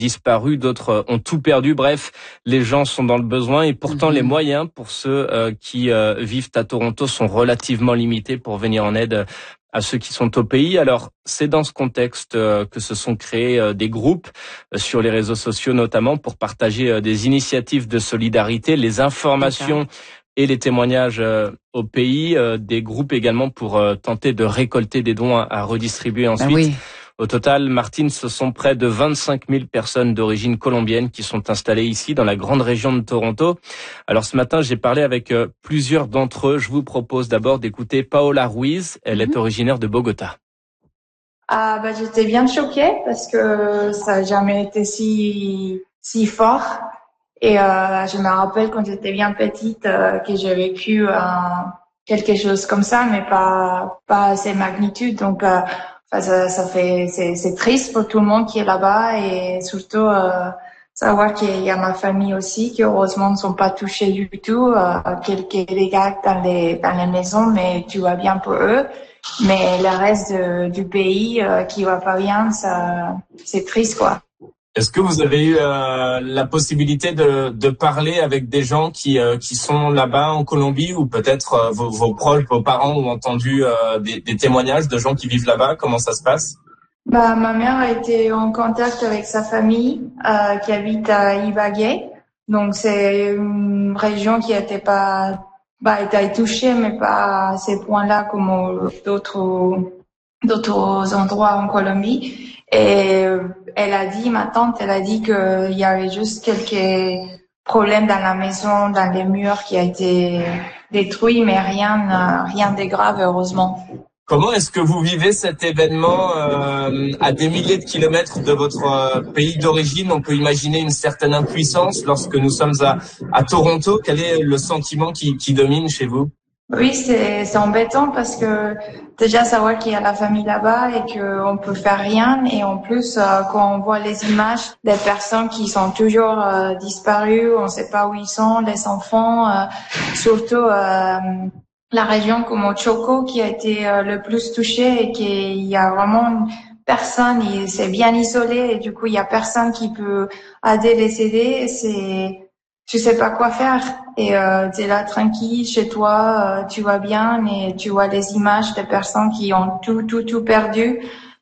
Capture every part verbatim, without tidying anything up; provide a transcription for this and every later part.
disparu, d'autres ont tout perdu. Bref, les gens sont dans le besoin et pourtant mmh. les moyens pour ceux euh, qui euh, vivent à Toronto sont relativement limités pour venir en aide à ceux qui sont au pays. Alors, c'est dans ce contexte euh, que se sont créés euh, des groupes euh, sur les réseaux sociaux notamment pour partager euh, des initiatives de solidarité, les informations et les témoignages euh, au pays, euh, des groupes également pour euh, tenter de récolter des dons à, à redistribuer ensuite. Ben oui. Au total, Martine, ce sont près de vingt-cinq mille personnes d'origine colombienne qui sont installées ici dans la grande région de Toronto. Alors ce matin, j'ai parlé avec euh, plusieurs d'entre eux. Je vous propose d'abord d'écouter Paola Ruiz. Elle mm-hmm. est originaire de Bogota. Ah bah j'étais bien choquée parce que ça n'a jamais été si si fort. Et euh, je me rappelle quand j'étais bien petite euh, que j'ai vécu euh, quelque chose comme ça, mais pas pas à ces magnitudes. Donc euh, Enfin, ça, ça fait, c'est, c'est triste pour tout le monde qui est là-bas et surtout euh, savoir qu'il y a ma famille aussi qui heureusement ne sont pas touchés du tout, euh, quelques dégâts dans les dans les maisons, mais tout va bien pour eux. Mais le reste de, du pays euh, qui va pas bien, ça, c'est triste quoi. Est-ce que vous avez eu euh, la possibilité de, de parler avec des gens qui euh, qui sont là-bas en Colombie ou peut-être euh, vos, vos proches, vos parents ont entendu euh, des, des témoignages de gens qui vivent là-bas? Comment ça se passe? Bah ma mère a été en contact avec sa famille euh, qui habite à Ibagué, donc c'est une région qui était pas bah été touchée mais pas à ces points-là comme d'autres d'autres endroits en Colombie. Et elle a dit, ma tante, elle a dit qu'il y avait juste quelques problèmes dans la maison, dans les murs qui a été détruits, mais rien, rien de grave, heureusement. Comment est-ce que vous vivez cet événement euh, à des milliers de kilomètres de votre euh, pays d'origine? On peut imaginer une certaine impuissance lorsque nous sommes à, à Toronto. Quel est le sentiment qui, qui domine chez vous? Oui, c'est, c'est embêtant parce que déjà savoir qu'il y a la famille là-bas et qu'on peut faire rien. Et en plus, euh, quand on voit les images des personnes qui sont toujours euh, disparues, on ne sait pas où ils sont, les enfants, euh, surtout euh, la région comme Choco qui a été euh, le plus touchée et qu'il y a vraiment personne, il, c'est bien isolé et du coup il y a personne qui peut aider les aider. C'est tu sais pas quoi faire et euh, t'es là tranquille chez toi, euh, tu vas bien, mais tu vois les images des personnes qui ont tout tout tout perdu,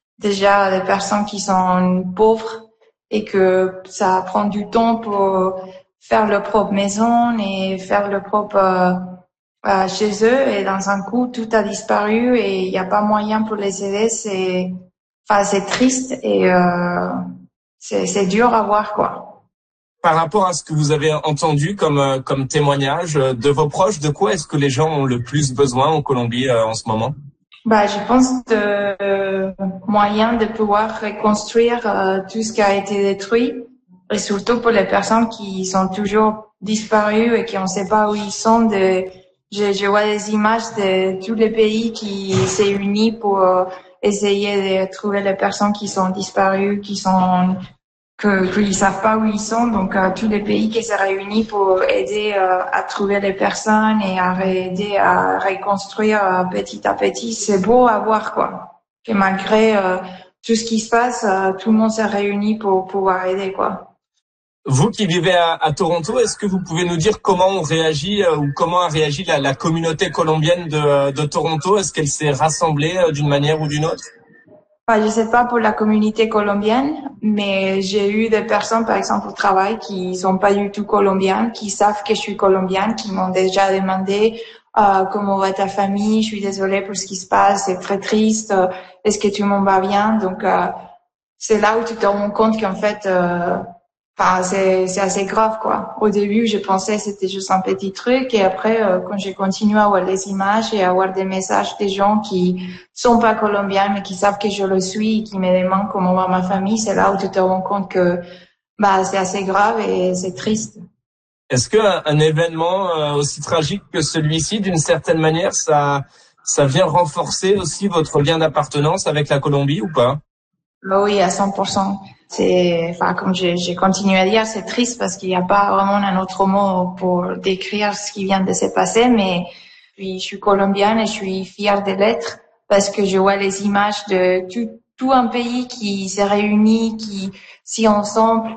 déjà des personnes qui sont pauvres et que ça prend du temps pour faire leur propre maison et faire leur propre euh, euh, chez eux et dans un coup tout a disparu et il y a pas moyen pour les aider. C'est enfin c'est triste et euh, c'est c'est dur à voir quoi. Par rapport à ce que vous avez entendu comme comme témoignage de vos proches, de quoi est-ce que les gens ont le plus besoin en Colombie euh, en ce moment? Bah, je pense de euh, moyens de pouvoir reconstruire euh, tout ce qui a été détruit et surtout pour les personnes qui sont toujours disparues et qui on ne sait pas où ils sont. De, je, je vois des images de tous les pays qui s'est unis pour euh, essayer de trouver les personnes qui sont disparues, qui sont que qu'ils savent pas où ils sont, donc euh, tous les pays qui se réunissent pour aider euh, à trouver les personnes et à aider à reconstruire euh, petit à petit. C'est beau à voir quoi. Que malgré euh, tout ce qui se passe, euh, tout le monde s'est réuni pour pouvoir aider quoi. Vous qui vivez à, à Toronto, est-ce que vous pouvez nous dire comment on réagit euh, ou comment a réagi la, la communauté colombienne de, de Toronto? Est-ce qu'elle s'est rassemblée euh, d'une manière ou d'une autre? Enfin, je sais pas pour la communauté colombienne, mais j'ai eu des personnes, par exemple, au travail, qui sont pas du tout colombiennes, qui savent que je suis colombienne, qui m'ont déjà demandé euh, comment va ta famille, je suis désolée pour ce qui se passe, c'est très triste, euh, est-ce que tout le monde va bien? Donc, euh, c'est là où tu te rends compte qu'en fait, euh, enfin, c'est, c'est assez grave, quoi. Au début, je pensais que c'était juste un petit truc, et après, euh, quand j'ai continué à voir les images et à voir des messages des gens qui sont pas colombiens, mais qui savent que je le suis et qui me demandent comment va ma famille, c'est là où tu te rends compte que, bah, c'est assez grave et c'est triste. Est-ce qu'un un événement euh, aussi tragique que celui-ci, d'une certaine manière, ça, ça vient renforcer aussi votre lien d'appartenance avec la Colombie ou pas? Bah oui, à cent pour cent. C'est, enfin, comme j'ai, j'ai continué à dire, c'est triste parce qu'il n'y a pas vraiment un autre mot pour décrire ce qui vient de se passer, mais je suis, je suis colombienne et je suis fière de l'être parce que je vois les images de tout, tout un pays qui s'est réuni, qui, si ensemble,